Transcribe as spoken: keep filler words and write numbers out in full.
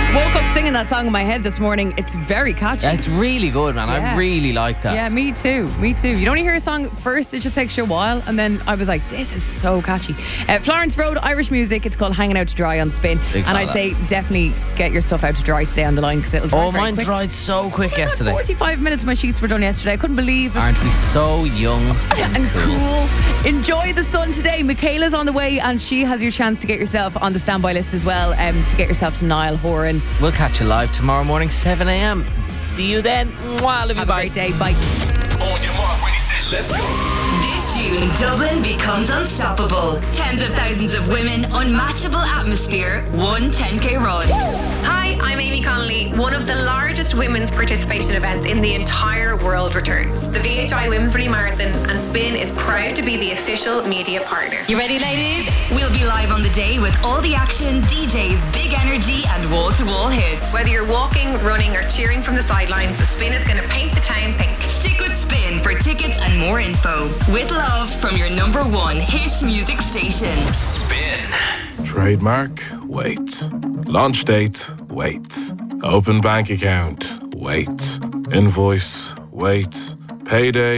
Woke up singing that song in my head this morning. It's very catchy. Yeah, it's really good, man. Yeah. I really like that. Yeah, me too. Me too. You don't hear a song first, it just takes you a while, and then I was like, this is so catchy. Uh, Florence Road, Irish music. It's called Hanging Out to Dry on Spin. Big and fan I'd of say definitely get your stuff out to dry today on the line because it'll dry Oh, very mine quick. dried so quick Oh my God, yesterday. forty-five minutes my sheets were done yesterday. I couldn't believe it. Aren't we so young and cool. Enjoy the sun today. Michaela's on the way and she has your chance to get yourself on the standby list as well, um, to get yourself to Niall Horan. We'll catch you live tomorrow morning, seven a.m. See you then. Mwah, love you, Have bye. a great day. Bye. On your mark, ready, set, let's go. This June, Dublin becomes unstoppable. Tens of thousands of women, unmatchable atmosphere, one ten K run. Hi, I'm Amy Connolly. One of the largest women's participation events in the entire world returns. The V H I Women's Running Marathon, and Spin is proud to be the official media partner. You ready, ladies? We'll be live on the day with all the action, D Js, big energy, and wall-to-wall hits. Whether you're walking, running, or cheering from the sidelines, Spin is going to paint the town pink. Stick with Spin for tickets and more info. With love from your number one hit music station. Spin. Trademark, wait. Launch date, wait. Open bank account, wait. Invoice, wait. Payday.